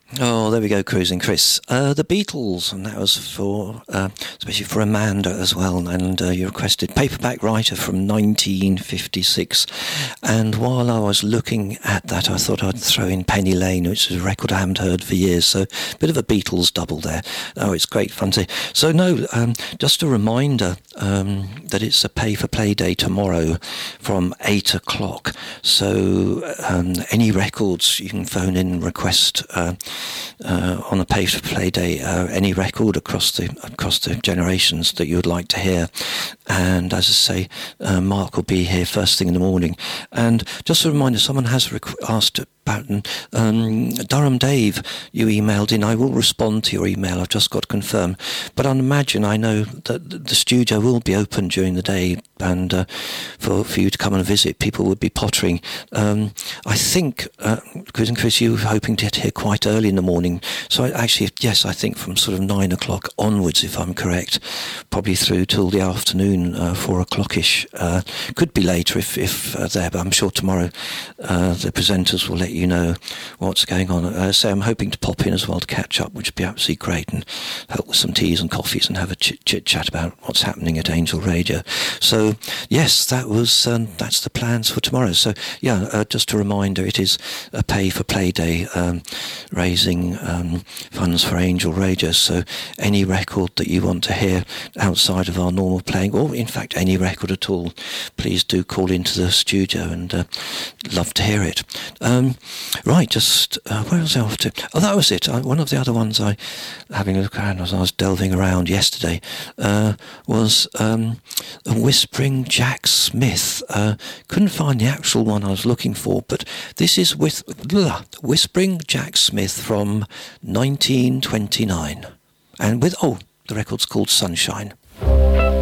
Oh, there we go, Cruising Chris. The Beatles, and that was for, especially for Amanda as well, and you requested Paperback Writer from 1956. And while I was looking at that, I thought I'd throw in Penny Lane, which is a record I haven't heard for years, so a bit of a Beatles double there. Oh, it's great fun to... So no, just a reminder that it's a pay-for-play day tomorrow from 8 o'clock. So any records you can phone in and request on a pay-to-play day, any record across the generations that you would like to hear. And as I say, Mark will be here first thing in the morning. And just a reminder, someone has asked about Durham Dave, you emailed in. I will respond to your email. I've just got to confirm. But I know that the studio will be open during the day, and for you to come and visit, people would be pottering. I think, Chris and Chris, you were hoping to get here quite early in the morning. So I think from sort of 9 o'clock onwards, if I'm correct, probably through till the afternoon, 4 o'clock-ish. Could be later if there, but I'm sure tomorrow the presenters will let you know what's going on. So I'm hoping to pop in as well to catch up, which would be absolutely great, and help with some teas and coffees and have a chit-chat about what's happening at Angel Radio. So yes, that's the plans for tomorrow. So yeah, just a reminder, it is a pay-for-play day, raising funds for Angel Radio. So any record that you want to hear outside of our normal playing, or in fact any record at all, please do call into the studio, and love to hear it. Right, just where was I off to? Oh, that was it. One of the other ones having a look around as I was delving around yesterday, was Whispering Jack Smith. Couldn't find the actual one I was looking for, but this is with Whispering Jack Smith from 1929, and with the record's called Sunshine.